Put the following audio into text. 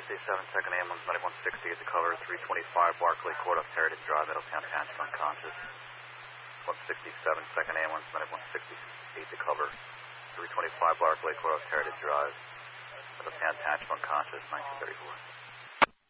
2nd ambulance, 9160 at the cover, 325 Barclay Court up Heritage Drive, Middletown Township unconscious. 167 2nd ambulance, 9168 to cover, 325 Barclay Court up Heritage Drive, Middletown Township unconscious, 1934.